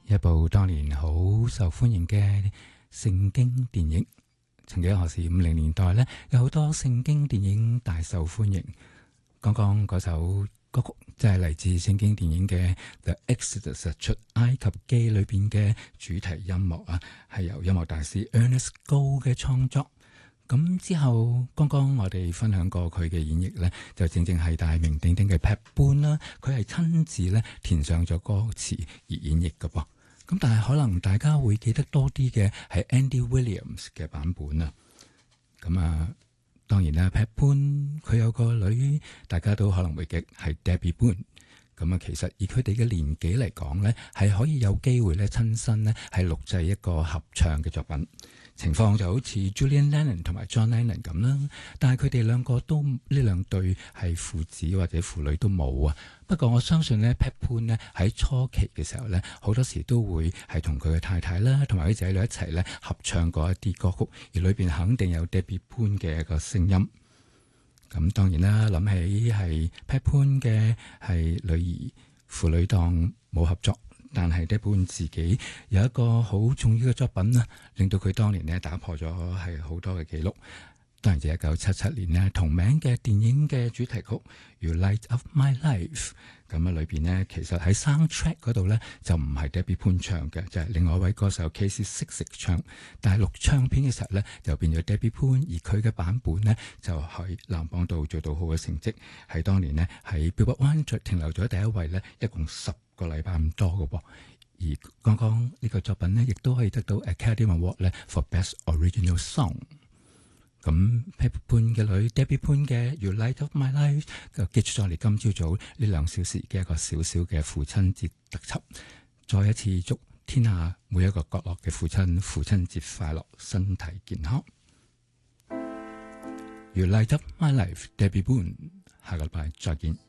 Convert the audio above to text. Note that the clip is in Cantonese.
一部當年好受歡迎嘅聖經電影。曾幾何時50年代呢，有好多聖經電影大受歡迎。剛剛嗰首歌曲即係嚟自聖經電影嘅《The Exodus》出埃及記裏邊嘅主題音樂啊，係由音樂大師 Ernest Gold 嘅創作。咁之後，剛剛我哋分享過佢嘅演繹呢，就正正係大名鼎鼎嘅 Pat Boone 啦。佢係親自咧填上咗歌詞而演繹嘅噃。咁但係可能大家會記得多啲嘅係 Andy Williams 嘅版本啊。咁啊，當然啦 Pat Boone 佢有個女，大家都可能會記係 Debbie Boone。咁啊，其實以佢哋嘅年紀嚟講呢，係可以有機會咧親身咧係錄製一個合唱嘅作品。情況就好似 Julian Lennon 同埋 John Lennon 咁啦，但係佢哋兩個都呢兩對係父子或者父女都冇啊。不過我相信咧 Pat Boone 咧喺初期嘅時候咧，好多時都會係同佢嘅太太啦，同埋啲仔女一齊咧合唱過一啲歌曲，而裏邊肯定有 Debbie Boone 嘅一個聲音。咁當然啦，諗起係 Pat Boone 嘅係女兒，父女檔冇合作。但係 Debbie Boone 自己有一個好重要嘅作品啊，令到佢當年咧打破咗係好多嘅記錄。當然就1977年咧同名嘅電影嘅主題曲《You Light Up My Life》。咁啊裏邊呢，其實喺 soundtrack 嗰度咧就唔係 Debbie Boone 唱嘅，就係另外一位歌手 Casey Sixx 唱。但係錄唱片嘅時候咧就變咗 Debbie Boone，而佢嘅版本呢，就喺藍榜度做到好嘅成績，喺當年呢，喺 Billboard 100停留咗第一位咧，一共10個禮拜咁多嘅噃。而剛剛呢個作品呢，亦都可以得到 Academy Award 咧 for Best Original Song。咁 Pat Boone 嘅女 Debbie Boone 嘅 You Light Up My Life 就結束咗我哋今朝早呢2小時嘅一個小小嘅父親節特輯。再一次祝天下每一個角落嘅父親節快樂，身體健康。You Light Up My Life， Debbie Boone， 下個禮拜再見。